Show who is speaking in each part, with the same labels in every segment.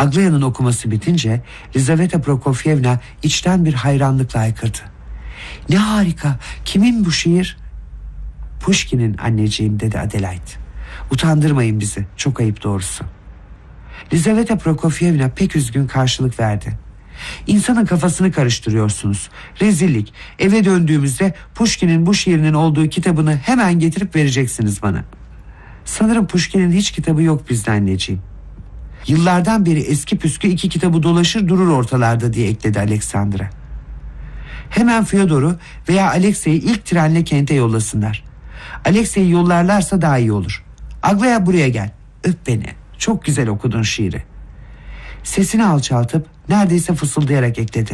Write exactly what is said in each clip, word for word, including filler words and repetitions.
Speaker 1: Aglaya'nın okuması bitince Lizaveta Prokofyevna içten bir hayranlıkla haykırdı. "Ne harika! Kimin bu şiir?" "Pushkin'in anneciğim," dedi Adelaide. "Utandırmayın bizi, çok ayıp doğrusu." Lizaveta Prokofyevna pek üzgün karşılık verdi. "İnsanın kafasını karıştırıyorsunuz. Rezillik. Eve döndüğümüzde Pushkin'in bu şiirinin olduğu kitabını hemen getirip vereceksiniz bana." "Sanırım Pushkin'in hiç kitabı yok bizde anneciğim." "Yıllardan beri eski püskü iki kitabı dolaşır durur ortalarda," diye ekledi Alexandra. "Hemen Fyodor'u veya Alexey'i ilk trenle kente yollasınlar. Alexey'i yollarlarsa daha iyi olur. Aglaya, buraya gel. Öp beni. Çok güzel okudun şiiri." Sesini alçaltıp neredeyse fısıldayarak ekledi.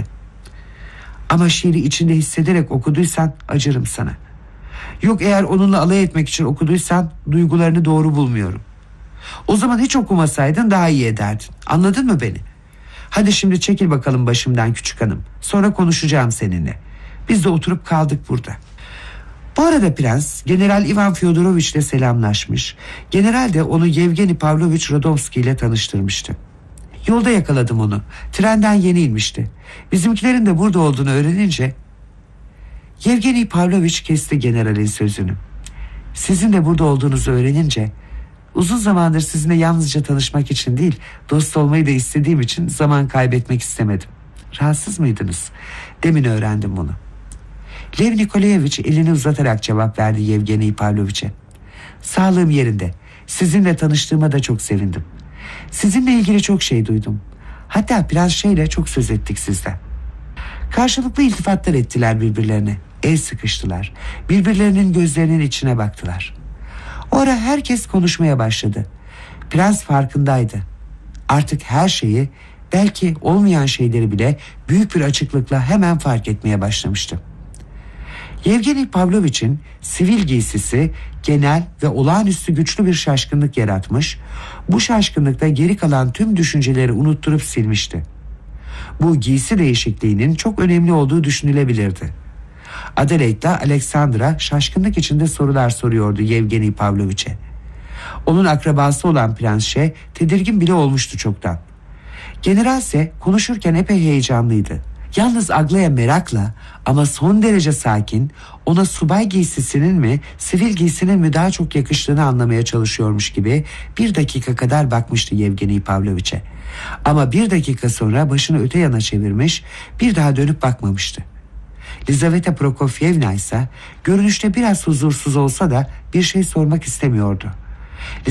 Speaker 1: "Ama şiiri içinde hissederek okuduysan acırım sana. Yok, eğer onunla alay etmek için okuduysan duygularını doğru bulmuyorum. O zaman hiç okumasaydın daha iyi ederdin. Anladın mı beni? Hadi şimdi çekil bakalım başımdan küçük hanım. Sonra konuşacağım seninle. Biz de oturup kaldık burada." Bu arada prens General Ivan Fyodoroviç ile selamlaşmış. General de onu Yevgeni Pavlovich Radovski ile tanıştırmıştı. "Yolda yakaladım onu. Trenden yeni inmişti. Bizimkilerin de burada olduğunu öğrenince..." Yevgeni Pavlovich kesti generalin sözünü. "Sizin de burada olduğunuzu öğrenince... Uzun zamandır sizinle yalnızca tanışmak için değil, dost olmayı da istediğim için zaman kaybetmek istemedim. Rahatsız mıydınız? Demin öğrendim bunu." Lev Nikolayevich elini uzatarak cevap verdi Yevgeni Pavloviç'e. "Sağlığım yerinde. Sizinle tanıştığıma da çok sevindim. Sizinle ilgili çok şey duydum. Hatta Prens Şeyle çok söz ettik sizden." Karşılıklı iltifatlar ettiler birbirlerine. El sıkıştılar. Birbirlerinin gözlerinin içine baktılar. O ara herkes konuşmaya başladı. Prens farkındaydı. Artık her şeyi, belki olmayan şeyleri bile büyük bir açıklıkla hemen fark etmeye başlamıştı. Yevgeni Pavloviç'in sivil giysisi genel ve olağanüstü güçlü bir şaşkınlık yaratmış, bu şaşkınlıkta geri kalan tüm düşünceleri unutturup silmişti. Bu giysi değişikliğinin çok önemli olduğu düşünülebilirdi. Adelaide ile Alexandra şaşkınlık içinde sorular soruyordu Yevgeni Pavloviç'e. Onun akrabası olan Prens Şey tedirgin bile olmuştu çoktan. General ise konuşurken epey heyecanlıydı. Yalnız Aglaya merakla ama son derece sakin, ona subay giysisinin mi sivil giysinin mi daha çok yakıştığını anlamaya çalışıyormuş gibi bir dakika kadar bakmıştı Yevgeni Pavloviç'e. Ama bir dakika sonra başını öte yana çevirmiş, bir daha dönüp bakmamıştı. Lizaveta Prokofyevna ise görünüşte biraz huzursuz olsa da bir şey sormak istemiyordu.